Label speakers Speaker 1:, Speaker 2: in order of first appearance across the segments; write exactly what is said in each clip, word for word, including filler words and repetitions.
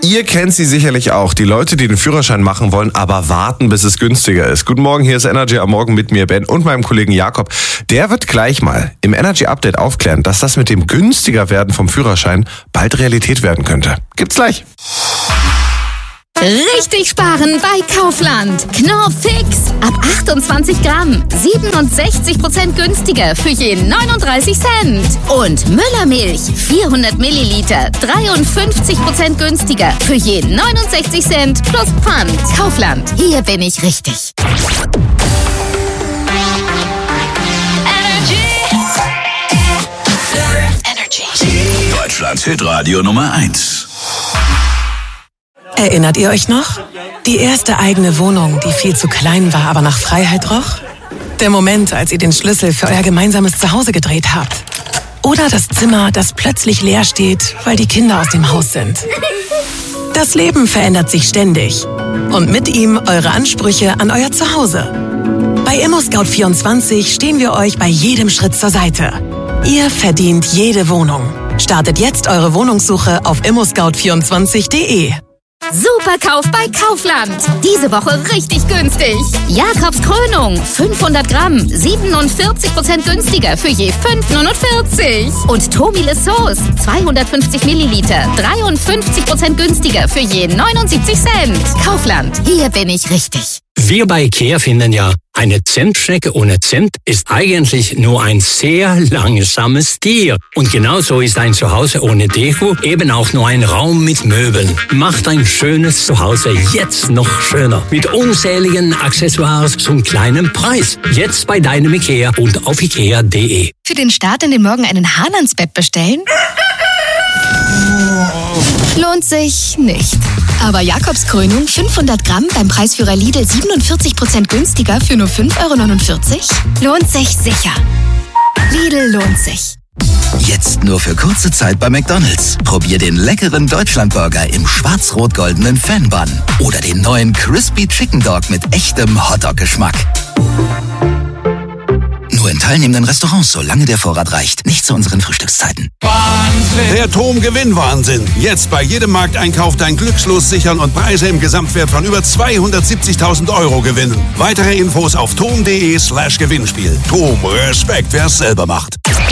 Speaker 1: Ihr kennt sie sicherlich auch, die Leute, die den Führerschein machen wollen, aber warten, bis es günstiger ist. Guten Morgen, hier ist Energy am Morgen mit mir, Ben, und meinem Kollegen Jakob. Der wird gleich mal im Energy Update aufklären, dass das mit dem günstiger werden vom Führerschein bald Realität werden könnte. Gibt's gleich.
Speaker 2: Richtig sparen bei Kaufland. Knorr Fix. Ab achtundzwanzig Gramm. siebenundsechzig Prozent günstiger für je neununddreißig Cent. Und Müllermilch. vierhundert Milliliter. dreiundfünfzig Prozent günstiger für je neunundsechzig Cent plus Pfand. Kaufland. Hier bin ich richtig.
Speaker 3: Energy. Deutschlands Hitradio Nummer eins.
Speaker 4: Erinnert ihr euch noch? Die erste eigene Wohnung, die viel zu klein war, aber nach Freiheit roch? Der Moment, als ihr den Schlüssel für euer gemeinsames Zuhause gedreht habt? Oder das Zimmer, das plötzlich leer steht, weil die Kinder aus dem Haus sind? Das Leben verändert sich ständig. Und mit ihm eure Ansprüche an euer Zuhause. Bei ImmoScout vierundzwanzig stehen wir euch bei jedem Schritt zur Seite. Ihr verdient jede Wohnung. Startet jetzt eure Wohnungssuche auf immo scout vierundzwanzig punkt de.
Speaker 2: Superkauf bei Kaufland. Diese Woche richtig günstig. Jakobs Krönung. fünfhundert Gramm. siebenundvierzig Prozent günstiger für je fünf Euro neunundvierzig. Und Tomile Sauce. zweihundertfünfzig Milliliter. dreiundfünfzig Prozent günstiger für je neunundsiebzig Cent. Kaufland. Hier bin ich richtig.
Speaker 5: Wir bei IKEA finden ja, eine Zentschnecke ohne Zimt ist eigentlich nur ein sehr langsames Tier. Und genauso ist ein Zuhause ohne Deko eben auch nur ein Raum mit Möbeln. Macht ein schönes Zuhause jetzt noch schöner. Mit unzähligen Accessoires zum kleinen Preis. Jetzt bei deinem IKEA und auf ikea punkt de.
Speaker 6: Für den Start in den Morgen einen Hahn ans Bett bestellen? Lohnt sich nicht. Aber Jakobs Krönung fünfhundert Gramm beim Preisführer Lidl siebenundvierzig Prozent günstiger für nur fünf Euro neunundvierzig? Lohnt sich sicher. Lidl lohnt sich.
Speaker 3: Jetzt nur für kurze Zeit bei McDonald's. Probier den leckeren Deutschlandburger im schwarz-rot-goldenen Fan-Bun. Oder den neuen Crispy Chicken Dog mit echtem Hotdog-Geschmack. Nur in teilnehmenden Restaurants, solange der Vorrat reicht. Nicht zu unseren Frühstückszeiten.
Speaker 7: Wahnsinn! Der Tom-Gewinn-Wahnsinn. Jetzt bei jedem Markteinkauf dein Glückslos sichern und Preise im Gesamtwert von über zweihundertsiebzigtausend Euro gewinnen. Weitere Infos auf tom punkt de slash Gewinnspiel. Tom, Respekt, wer's selber macht.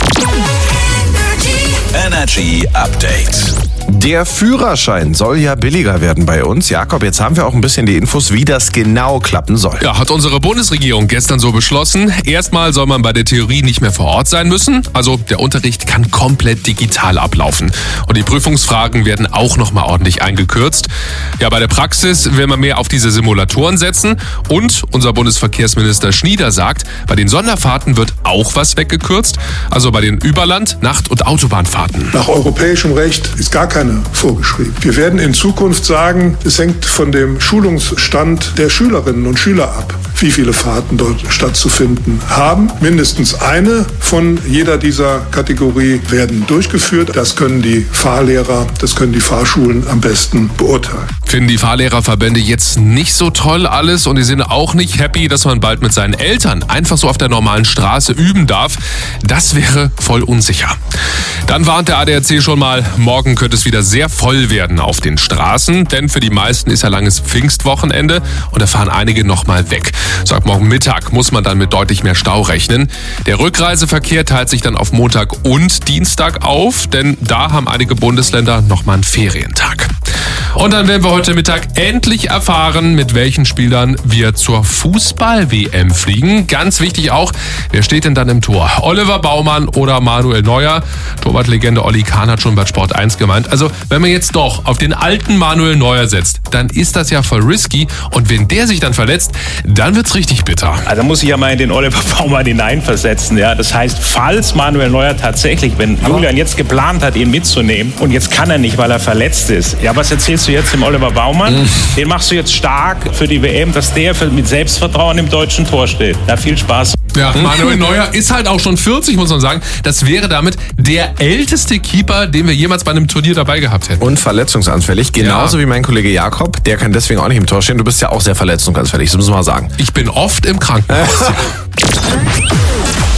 Speaker 3: Energy Update.
Speaker 1: Der Führerschein soll ja billiger werden bei uns. Jakob, jetzt haben wir auch ein bisschen die Infos, wie das genau klappen soll.
Speaker 8: Ja, hat unsere Bundesregierung gestern so beschlossen. Erstmal soll man bei der Theorie nicht mehr vor Ort sein müssen. Also der Unterricht kann komplett digital ablaufen. Und die Prüfungsfragen werden auch nochmal ordentlich eingekürzt. Ja, bei der Praxis will man mehr auf diese Simulatoren setzen. Und unser Bundesverkehrsminister Schnieder sagt, bei den Sonderfahrten wird auch was weggekürzt. Also bei den Überland-, Nacht- und Autobahnfahrten.
Speaker 9: Nach europäischem Recht ist gar keine vorgeschrieben. Wir werden in Zukunft sagen, es hängt von dem Schulungsstand der Schülerinnen und Schüler ab, wie viele Fahrten dort stattzufinden haben. Mindestens eine von jeder dieser Kategorie werden durchgeführt. Das können die Fahrlehrer, das können die Fahrschulen am besten beurteilen.
Speaker 8: Finden die Fahrlehrerverbände jetzt nicht so toll alles und die sind auch nicht happy, dass man bald mit seinen Eltern einfach so auf der normalen Straße üben darf. Das wäre voll unsicher. Dann warnt der A D A C schon mal, morgen könnte es wieder sehr voll werden auf den Straßen, denn für die meisten ist ja langes Pfingstwochenende und da fahren einige nochmal weg. So ab morgen Mittag muss man dann mit deutlich mehr Stau rechnen. Der Rückreiseverkehr teilt sich dann auf Montag und Dienstag auf, denn da haben einige Bundesländer nochmal einen Ferientag. Und dann werden wir heute Mittag endlich erfahren, mit welchen Spielern wir zur Fußball-W M fliegen. Ganz wichtig auch, wer steht denn dann im Tor? Oliver Baumann oder Manuel Neuer? Torwartlegende Olli Kahn hat schon bei Sport eins gemeint. Also wenn man jetzt doch auf den alten Manuel Neuer setzt, dann ist das ja voll risky. Und wenn der sich dann verletzt, dann wird's richtig bitter.
Speaker 10: Also muss ich ja mal in den Oliver Baumann hineinversetzen. Ja, das heißt, falls Manuel Neuer tatsächlich, wenn Julian jetzt geplant hat, ihn mitzunehmen und jetzt kann er nicht, weil er verletzt ist. Ja, was erzählst du jetzt dem Oliver Baumann? Mhm. Den machst du jetzt stark für die W M, dass der mit Selbstvertrauen im deutschen Tor steht. Ja, viel Spaß.
Speaker 8: Ja, Manuel Neuer ist halt auch schon vierzig, muss man sagen. Das wäre damit der älteste Keeper, den wir jemals bei einem Turnier dabei gehabt hätten.
Speaker 1: Und verletzungsanfällig, genauso ja. wie mein Kollege Jakob. Der kann deswegen auch nicht im Tor stehen. Du bist ja auch sehr verletzungsanfällig, das muss man mal sagen.
Speaker 8: Ich bin oft im Krankenhaus.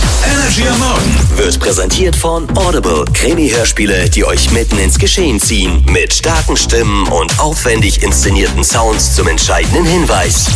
Speaker 11: Energy am Morgen
Speaker 12: wird präsentiert von Audible. Krimi-Hörspiele, die euch mitten ins Geschehen ziehen. Mit starken Stimmen und aufwendig inszenierten Sounds zum entscheidenden Hinweis.